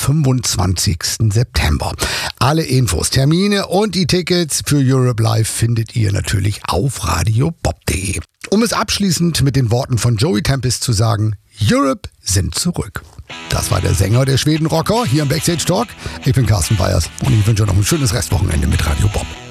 25. September. Alle Infos, Termine und die Tickets für Europe Live findet ihr natürlich auf radiobob.de. Um es abschließend mit den Worten von Joey Tempest zu sagen, Europe sind zurück. Das war der Sänger der Schweden Rocker hier im Backstage Talk. Ich bin Carsten Weyers und ich wünsche euch noch ein schönes Restwochenende mit Radio Bob.